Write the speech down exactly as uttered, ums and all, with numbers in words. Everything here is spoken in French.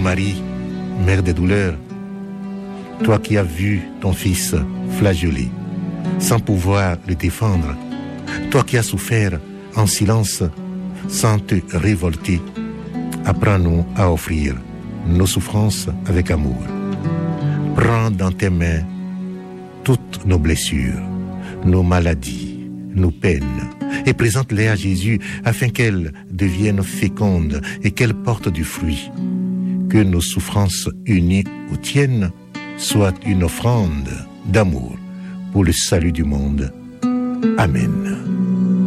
Marie, mère des douleurs, toi qui as vu ton fils flagellé, sans pouvoir le défendre, toi qui as souffert en silence, sans te révolter, apprends-nous à offrir nos souffrances avec amour. Prends dans tes mains toutes nos blessures, nos maladies, nos peines, et présente-les à Jésus afin qu'elles deviennent fécondes et qu'elles portent du fruit. Que nos souffrances unies aux tiennes soient une offrande d'amour pour le salut du monde. Amen.